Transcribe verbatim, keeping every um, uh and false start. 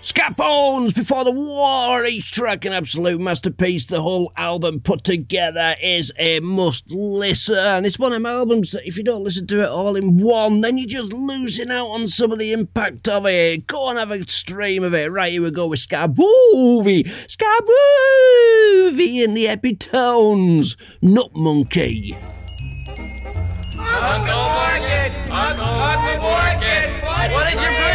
Scapones Before the War, each track an absolute masterpiece. The whole album put together is a must listen. It's one of them albums that if you don't listen to it all in one, then you're just losing out on some of the impact of it. Go and have a stream of it. Right, here we go with Skaboovie. Skaboovie and the Epitones. Nut Monkey. Uncle Morgan! Uncle, Uncle Morgan! What did you bring?